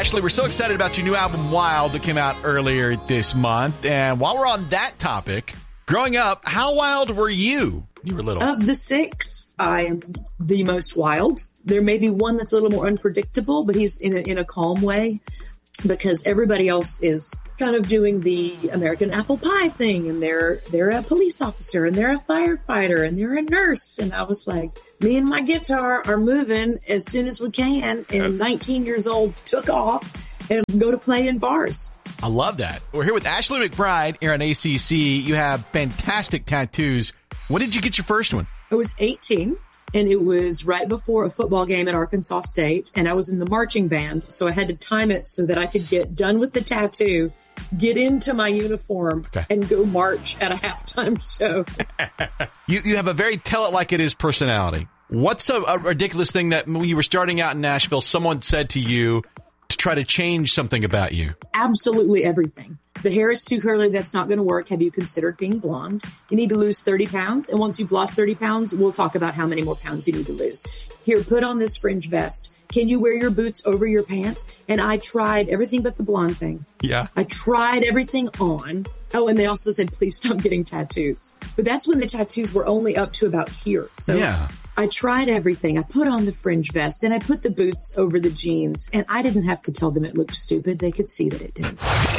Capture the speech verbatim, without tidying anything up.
Ashley, we're so excited about your new album, Wild, that came out earlier this month. And while we're on that topic, growing up, how wild were you? You were little. Of the six, I am the most wild. There may be one that's a little more unpredictable, but he's in a, in a calm way because everybody else is kind of doing the American apple pie thing. And they're, they're a police officer and they're a firefighter and they're a nurse. And I was like, me and my guitar are moving as soon as we can. And nineteen years old, took off and go to play in bars. I love that. We're here with Ashley McBryde here on A C C. You have fantastic tattoos. When did you get your first one? I was eighteen, and it was right before a football game at Arkansas State, and I was in the marching band, so I had to time it so that I could get done with the tattoo, get into my uniform, okay, and go march at a halftime show. you you have a very tell-it-like-it-is personality. What's a, a ridiculous thing that when you were starting out in Nashville, someone said to you to try to change something about you? Absolutely everything. The hair is too curly. That's not going to work. Have you considered being blonde? You need to lose thirty pounds. And once you've lost thirty pounds, we'll talk about how many more pounds you need to lose. Here, put on this fringe vest. Can you wear your boots over your pants? And I tried everything but the blonde thing. Yeah. I tried everything on. Oh, and they also said, please stop getting tattoos. But that's when the tattoos were only up to about here. So yeah. I tried everything. I put on the fringe vest and I put the boots over the jeans. And I didn't have to tell them it looked stupid. They could see that it did.